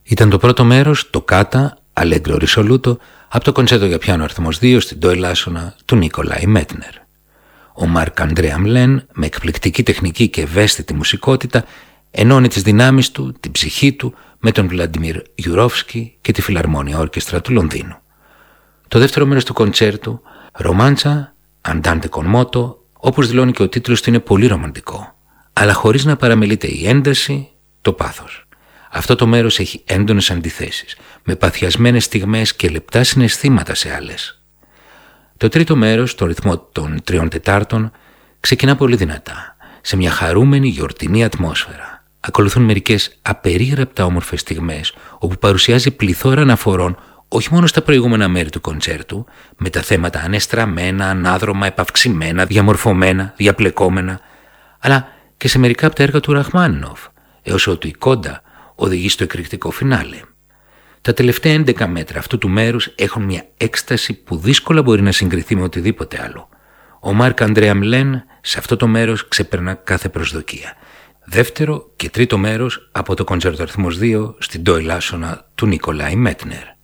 Ήταν το πρώτο μέρος, το Κάτα, Allegro risoluto, από το κοντσέρτο για πιάνο αριθμός 2 στην ντο ελάσσονα του Νίκολαϊ Μέτνερ. Ο Μάρκ Αντρέα Μλέν, με εκπληκτική τεχνική και ευαίσθητη μουσικότητα, ενώνει τις δυνάμεις του, την ψυχή του, με τον Βλαντιμίρ Γιουρόφσκι και τη Φιλαρμόνια Όρκεστρα του Λονδίνου. Το δεύτερο μέρος του κοντσέρτου, Ρομάντσα, Andante con moto, όπως δηλώνει και ο τίτλος του, είναι πολύ ρομαντικό, αλλά χωρίς να παραμελείται η ένταση, το πάθος. Αυτό το μέρος έχει έντονες αντιθέσεις, με παθιασμένες στιγμές και λεπτά συναισθήματα σε άλλες. Το τρίτο μέρος, το ρυθμό των 3/4, ξεκινά πολύ δυνατά, σε μια χαρούμενη γιορτινή ατμόσφαιρα. Ακολουθούν μερικές απερίγραπτα όμορφες στιγμές, όπου παρουσιάζει πληθώρα αναφορών όχι μόνο στα προηγούμενα μέρη του κοντσέρτου, με τα θέματα ανεστραμμένα, ανάδρομα, επαυξημένα, διαμορφωμένα, διαπλεκόμενα, αλλά και σε μερικά από τα έργα του Ραχμάνινοφ, έως ότου η κόντα οδηγεί στο εκρηκτικό φινάλε. Τα τελευταία 11 μέτρα αυτού του μέρους έχουν μια έκσταση που δύσκολα μπορεί να συγκριθεί με οτιδήποτε άλλο. Ο Μάρκ Αντρέα Μλέν σε αυτό το μέρος ξεπερνά κάθε προσδοκία. Δεύτερο και τρίτο μέρος από το κοντσέρτο αριθμός 2 στην ντο ελάσσονα του Νίκολαϊ Μέτνερ.